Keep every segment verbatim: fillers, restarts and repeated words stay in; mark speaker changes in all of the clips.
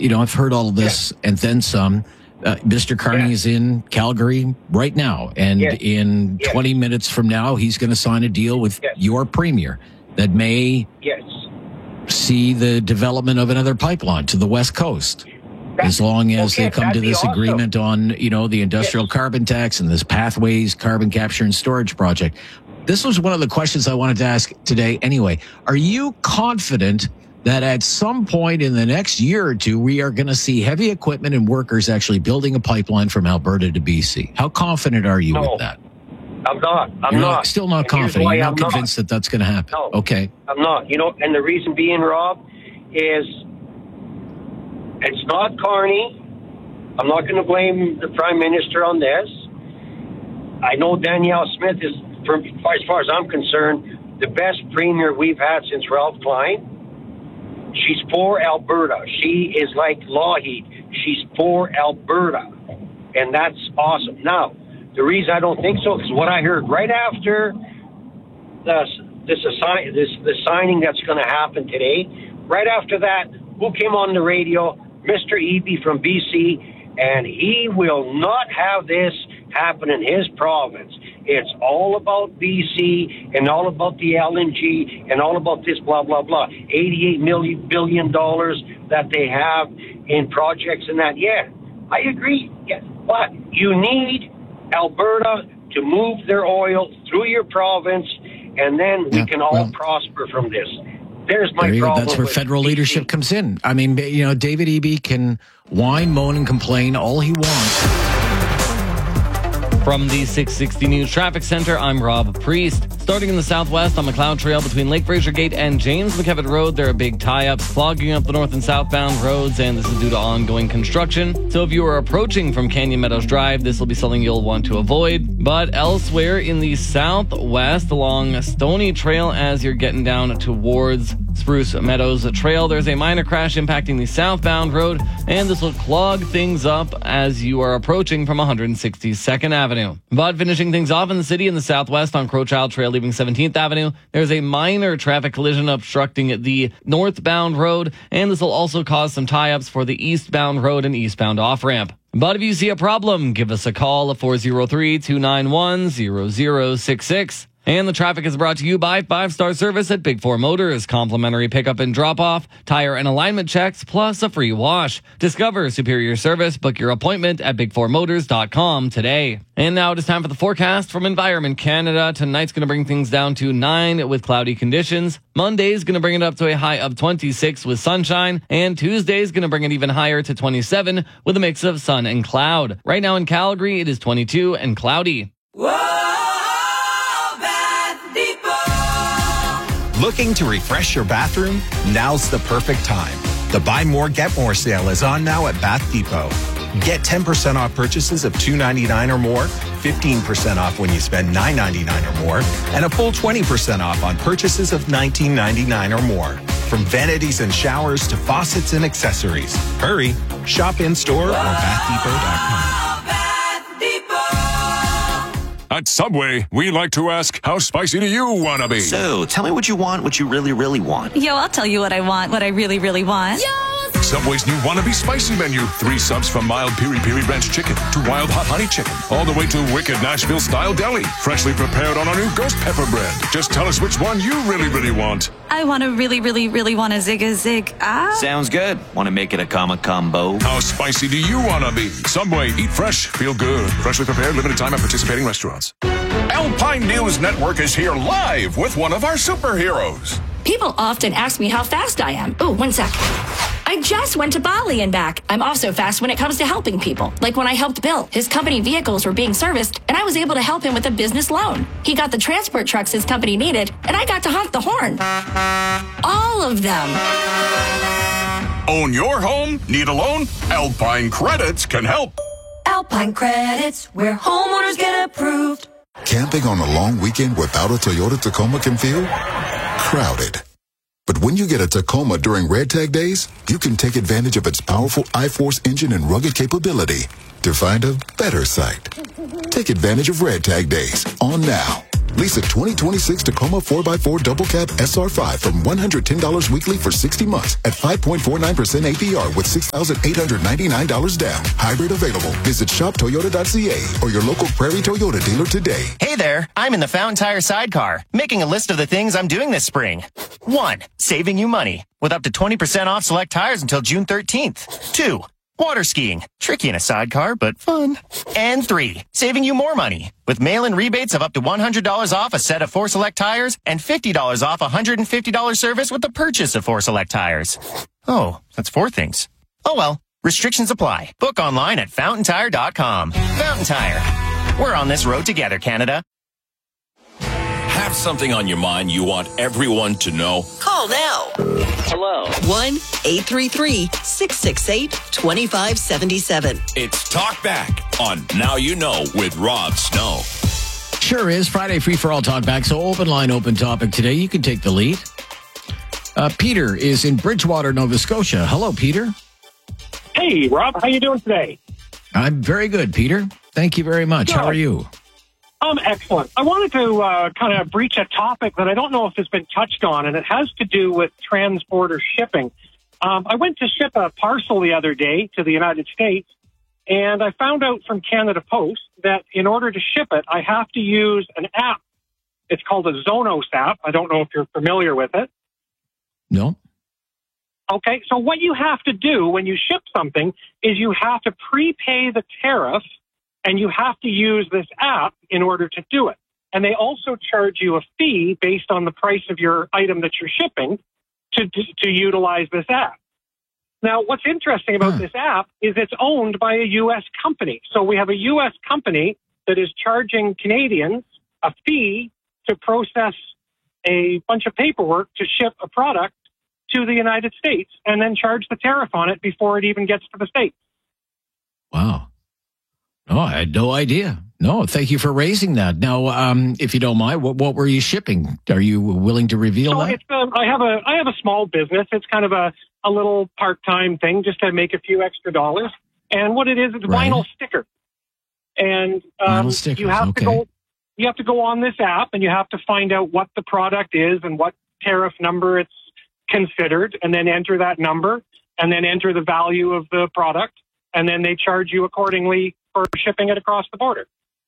Speaker 1: you know, I've heard all of this yeah. and then some. Uh, Mister Carney yeah. is in Calgary right now, and yes. in yes. twenty minutes from now, he's going to sign a deal with yes. your premier that may
Speaker 2: yes.
Speaker 1: see the development of another pipeline to the West Coast. That's, as long as okay, they come to this awesome. agreement on, you know, the industrial yes. carbon tax and this Pathways carbon capture and storage project. This was one of the questions I wanted to ask today anyway. Are you confident that at some point in the next year or two, we are going to see heavy equipment and workers actually building a pipeline from Alberta to B C? How confident are you
Speaker 2: no,
Speaker 1: with that?
Speaker 2: I'm not. I'm
Speaker 1: You're
Speaker 2: not.
Speaker 1: not. Still not confident. You're not
Speaker 2: I'm
Speaker 1: convinced
Speaker 2: not.
Speaker 1: that that's going to happen.
Speaker 2: No,
Speaker 1: okay.
Speaker 2: I'm not. You know, and the reason being, Rob, is it's not Carney. I'm not going to blame the Prime Minister on this. I know Danielle Smith is, from, as far as I'm concerned, the best premier we've had since Ralph Klein. She's for Alberta. She is like Lougheed. She's for Alberta. And that's awesome. Now, the reason I don't think so is what I heard right after the, this, assign, this the signing that's going to happen today. Right after that, who came on the radio? Mister Eby from B C, and he will not have this happen in his province. It's all about B C and all about the L N G and all about this blah, blah, blah. eighty-eight million billion dollars that they have in projects and that. Yeah, I agree. Yeah. But you need Alberta to move their oil through your province, and then we yeah, can all well, prosper from this. There's my there problem.
Speaker 1: That's where federal
Speaker 2: B C.
Speaker 1: Leadership comes in. I mean, you know, David Eby can whine, moan, and complain all he wants.
Speaker 3: From the six sixty News Traffic Center, I'm Rob Priest. Starting in the southwest on McLeod Trail between Lake Fraser Gate and James McKevitt Road, there are big tie-ups clogging up the north and southbound roads, and this is due to ongoing construction. So if you are approaching from Canyon Meadows Drive, this will be something you'll want to avoid. But elsewhere in the southwest along Stony Trail, as you're getting down towards Spruce Meadows Trail, there's a minor crash impacting the southbound road, and this will clog things up as you are approaching from one hundred sixty-second Avenue. But finishing things off in the city in the southwest on Crowchild Trail leaving seventeenth Avenue, there's a minor traffic collision obstructing the northbound road, and this will also cause some tie-ups for the eastbound road and eastbound off-ramp. But if you see a problem, give us a call at four oh three, two nine one, zero zero six six. And the traffic is brought to you by Five Star Service at Big Four Motors. Complimentary pickup and drop-off, tire and alignment checks, plus a free wash. Discover superior service. Book your appointment at big four motors dot com today. And now it is time for the forecast from Environment Canada. Tonight's going to bring things down to nine with cloudy conditions. Monday's going to bring it up to a high of twenty-six with sunshine. And Tuesday's going to bring it even higher to twenty-seven with a mix of sun and cloud. Right now in Calgary, it is twenty-two and cloudy.
Speaker 4: Whoa!
Speaker 5: Looking to refresh your bathroom? Now's the perfect time. The Buy More, Get More sale is on now at Bath Depot. Get ten percent off purchases of two ninety-nine or more, fifteen percent off when you spend nine ninety-nine or more, and a full twenty percent off on purchases of nineteen ninety-nine or more. From vanities and showers to faucets and accessories. Hurry! Shop in-store or bath depot dot com.
Speaker 6: At Subway, we like to ask, how spicy do you want to be?
Speaker 7: So, tell me what you want, what you really, really want.
Speaker 8: Yo, I'll tell you what I want, what I really, really want. Yo!
Speaker 6: Subway's new Wannabe Spicy menu. Three subs from mild Piri Piri Ranch chicken to wild hot honey chicken, all the way to wicked Nashville-style deli. Freshly prepared on our new ghost pepper bread. Just tell us which one you really, really want.
Speaker 8: I want to really, really, really want a Zig a Zig. Ah.
Speaker 7: Sounds good. Want to make it a comma combo?
Speaker 6: How spicy do you want to be? Subway, eat fresh, feel good. Freshly prepared, limited time at participating restaurants. Alpine News Network is here live with one of our superheroes.
Speaker 9: People often ask me how fast I am. Oh, one sec. I just went to Bali and back. I'm also fast when it comes to helping people. Like when I helped Bill. His company vehicles were being serviced, and I was able to help him with a business loan. He got the transport trucks his company needed, and I got to honk the horn. All of them.
Speaker 6: Own your home? Need a loan? Alpine Credits can help.
Speaker 4: Alpine Credits, where homeowners get approved.
Speaker 10: Camping on a long weekend without a Toyota Tacoma can feel crowded. But when you get a Tacoma during Red Tag Days, you can take advantage of its powerful I-Force engine and rugged capability to find a better site. Take advantage of Red Tag Days on now. Lease a twenty twenty-six Tacoma four by four Double Cab S R five from one hundred ten dollars weekly for sixty months at five point four nine percent A P R with six thousand eight hundred ninety-nine dollars down. Hybrid available. Visit shop toyota dot c a or your local Prairie Toyota dealer today.
Speaker 11: Hey there, I'm in the Fountain Tire sidecar, making a list of the things I'm doing this spring. One, saving you money with up to twenty percent off select tires until June thirteenth. Two, water skiing, tricky in a sidecar, but fun. And three, saving you more money with mail-in rebates of up to one hundred dollars off a set of four select tires and fifty dollars off a one hundred fifty dollars service with the purchase of four select tires. Oh, that's four things. Oh well, restrictions apply. Book online at fountain tire dot com. Fountain Tire. We're on this road together, Canada.
Speaker 12: Have something on your mind you want everyone to know?
Speaker 13: Call now.
Speaker 11: Hello.
Speaker 13: one eight three three, six six eight, two five seven seven.
Speaker 12: It's Talk Back on Now You Know with Rob Snow.
Speaker 1: Sure is. Friday Free for All Talk Back. So open line, open topic today. You can take the lead. Uh, Peter is in Bridgewater, Nova Scotia. Hello, Peter.
Speaker 14: Hey, Rob. How you doing today?
Speaker 1: I'm very good, Peter. Thank you very much.
Speaker 14: Good.
Speaker 1: How are you?
Speaker 14: Um, excellent. I wanted to uh, kind of breach a topic that I don't know if has been touched on, and it has to do with transborder shipping. Um, I went to ship a parcel the other day to the United States, and I found out from Canada Post that in order to ship it, I have to use an app. It's called a Zonos app. I don't know if you're familiar with it.
Speaker 1: No.
Speaker 14: Okay, so what you have to do when you ship something is you have to prepay the tariff, and you have to use this app in order to do it. And they also charge you a fee based on the price of your item that you're shipping to, to, to utilize this app. Now, what's interesting about this app is it's owned by a U S company. So we have a U S company that is charging Canadians a fee to process a bunch of paperwork to ship a product to the United States and then charge the tariff on it before it even gets to the States.
Speaker 1: Wow. Oh, I had no idea. No, thank you for raising that. Now, um, if you don't mind, what, what were you shipping? Are you willing to reveal
Speaker 14: so
Speaker 1: that?
Speaker 14: It's, um, I have a I have a small business. It's kind of a, a little part-time thing just to make a few extra dollars. And what it is, it's
Speaker 1: Right.
Speaker 14: vinyl sticker. And um,
Speaker 1: Vinyl stickers,
Speaker 14: you have
Speaker 1: okay.
Speaker 14: to go you have to go on this app and you have to find out what the product is and what tariff number it's considered, and then enter that number, and then enter the value of the product, and then they charge you accordingly for shipping it across the border.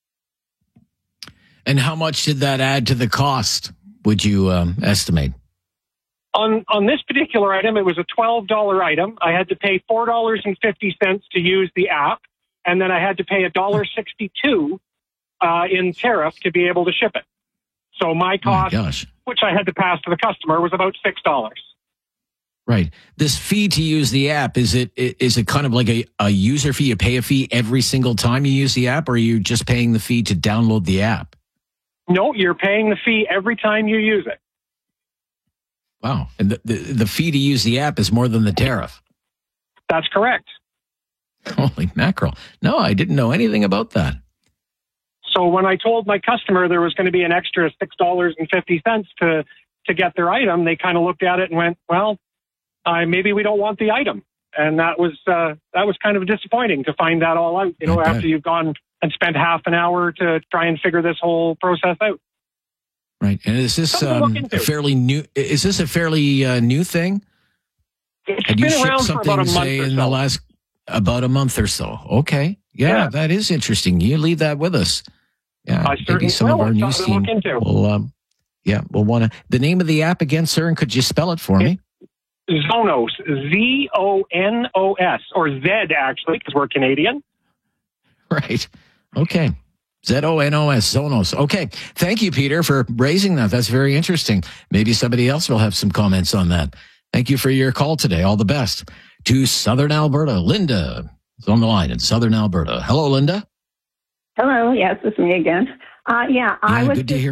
Speaker 1: And how much did that add to the cost, would you um, estimate?
Speaker 14: On on this particular item, it was a twelve dollars item. I had to pay four dollars and fifty cents to use the app, and then I had to pay one dollar and sixty-two cents uh, in tariff to be able to ship it. So my cost,
Speaker 1: Oh, gosh.
Speaker 14: which I had to pass to the customer, was about six dollars.
Speaker 1: Right. This fee to use the app, is it is it kind of like a, a user fee? You pay a fee every single time you use the app, or are you just paying the fee to download the app?
Speaker 14: No, you're paying the fee every time you use it.
Speaker 1: Wow. And the, the, the fee to use the app is more than the tariff.
Speaker 14: That's correct.
Speaker 1: Holy mackerel. No, I didn't know anything about that.
Speaker 14: So when I told my customer there was going to be an extra six dollars and fifty cents to, to get their item, they kind of looked at it and went, well, uh, maybe we don't want the item. And that was uh, that was kind of disappointing to find that all out, you know,
Speaker 1: Okay.
Speaker 14: after you've gone and spent half an hour to try and figure this whole process out.
Speaker 1: Right. And is this
Speaker 14: Something to look
Speaker 1: um,
Speaker 14: into.
Speaker 1: a fairly new, is this a fairly uh, new thing?
Speaker 14: It's
Speaker 1: Had you
Speaker 14: been
Speaker 1: shipped
Speaker 14: around for
Speaker 1: something,
Speaker 14: about a month
Speaker 1: say,
Speaker 14: or
Speaker 1: in
Speaker 14: so.
Speaker 1: the last, about a month or so? Okay. Yeah,
Speaker 14: Yeah.
Speaker 1: that is interesting. You leave that with us. Yeah,
Speaker 14: I
Speaker 1: maybe
Speaker 14: certainly
Speaker 1: some of
Speaker 14: will.
Speaker 1: our
Speaker 14: It's
Speaker 1: news
Speaker 14: something to
Speaker 1: team
Speaker 14: look into.
Speaker 1: will, um, yeah, we'll want to. The name of the app again, sir, and could you spell it for me?
Speaker 14: Zonos, Z O N O S, or Z actually, because we're Canadian.
Speaker 1: Right. Okay. Z O N O S, Zonos. Okay. Thank you, Peter, for raising that. That's very interesting. Maybe somebody else will have some comments on that. Thank you for your call today. All the best to Southern Alberta. Linda is on the line in Southern Alberta. Hello, Linda.
Speaker 15: Hello, yes, it's me again. Uh, yeah, I
Speaker 1: Yeah,
Speaker 15: was
Speaker 1: good to
Speaker 15: just
Speaker 1: hear